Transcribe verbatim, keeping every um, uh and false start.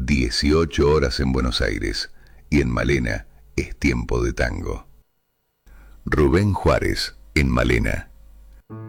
dieciocho horas en Buenos Aires y en Malena es tiempo de tango. Rubén Juárez, en Malena.